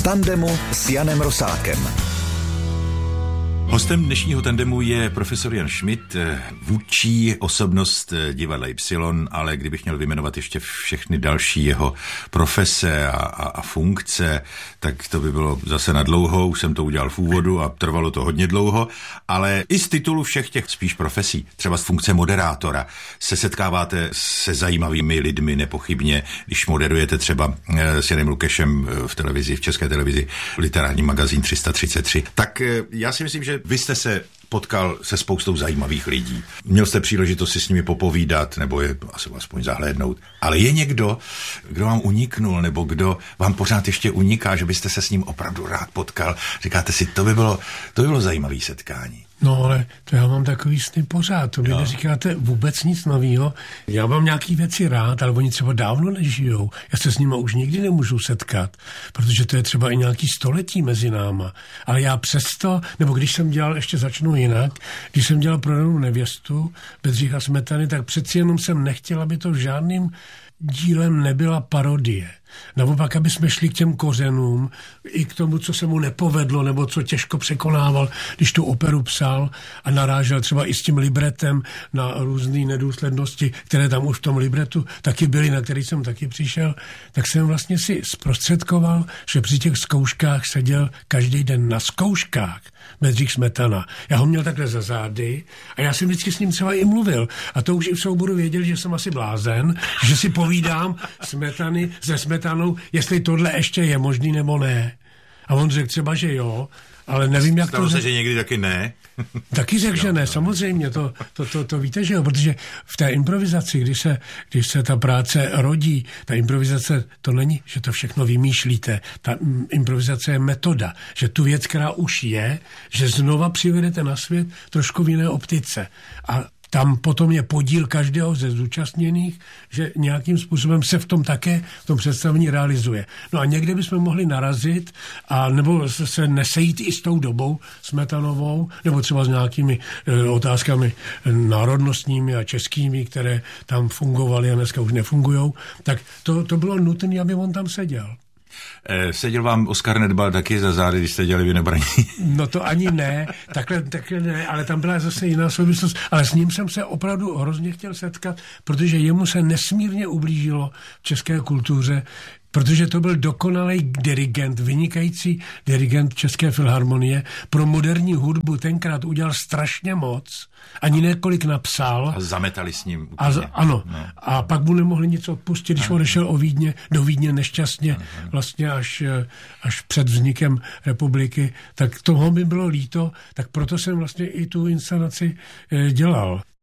tandemu s Janem Rosákem. Hostem dnešního tandemu je profesor Jan Schmidt, vůdčí osobnost divadla Y, ale kdybych měl vyjmenovat ještě všechny další jeho profese a funkce, tak to by bylo zase na dlouho, už jsem to udělal v úvodu a trvalo to hodně dlouho, ale i z titulu všech těch spíš profesí, třeba z funkce moderátora, se setkáváte se zajímavými lidmi nepochybně, když moderujete třeba s Janem Lukešem v televizi, v České televizi, literární magazín 333, tak já si myslím, že vy jste se potkal se spoustou zajímavých lidí. Měl jste příležitost si s nimi popovídat, nebo je asi aspoň zahlédnout. Ale je někdo, kdo vám uniknul, nebo kdo vám pořád ještě uniká, že byste se s ním opravdu rád potkal. Říkáte si, to by bylo zajímavé setkání. No ale to já mám takový sny pořád, to mi neříkáte vůbec nic novýho. Já mám nějaký věci rád, ale oni třeba dávno nežijou. Já se s nima už nikdy nemůžu setkat, protože to je třeba i nějaký století mezi náma. Ale já přesto, nebo když jsem dělal, ještě začnu jinak, když jsem dělal Prodanou nevěstu Bedřicha Smetany, tak přeci jenom jsem nechtěl, aby to žádným dílem nebyla parodie. Naopak, aby jsme šli k těm kořenům, i k tomu, co se mu nepovedlo, nebo co těžko překonával, když tu operu psal a narážel třeba i s tím libretem na různé nedůslednosti, které tam už v tom libretu taky byly, na který jsem taky přišel, tak jsem vlastně si zprostředkoval, že při těch zkouškách seděl každý den na zkouškách Bedřich Smetana. Já ho měl takhle za zády a já jsem vždycky s ním třeba i mluvil. A to už i v souboru věděli, že jsem asi blázen, že si povídám Smetany se Smetanou, jestli tohle ještě je možný nebo ne. A on řekl třeba, že jo, ale nevím, jak Stalo se, že někdy taky ne. Taky řekl, že ne, samozřejmě, to víte, že jo, protože v té improvizaci, když se ta práce rodí, ta improvizace, to není, že to všechno vymýšlíte, ta improvizace je metoda, že tu věc, která už je, že znova přivedete na svět trošku v jiné optice. A tam potom je podíl každého ze zúčastněných, že nějakým způsobem se v tom představení realizuje. No a někde bychom mohli narazit, a nebo se nesejít i s tou dobou Smetanovou, nebo třeba s nějakými otázkami národnostními a českými, které tam fungovaly a dneska už nefungujou, tak to bylo nutné, aby on tam seděl. Seděl vám Oskar Nedbal taky za zády, když jste dělali Vinobraní? No to ani ne, takhle ne, ale tam byla zase jiná souvislost. Ale s ním jsem se opravdu hrozně chtěl setkat, protože jemu se nesmírně ublížilo v české kultuře, protože to byl dokonalý dirigent, vynikající dirigent České filharmonie. Pro moderní hudbu tenkrát udělal strašně moc, ani několik napsal. A zametali s ním. Ano. No. A pak mu nemohli nic odpustit, když odešel do Vídně nešťastně, vlastně až před vznikem republiky, tak toho mi bylo líto, tak proto jsem vlastně i tu inscenaci dělal.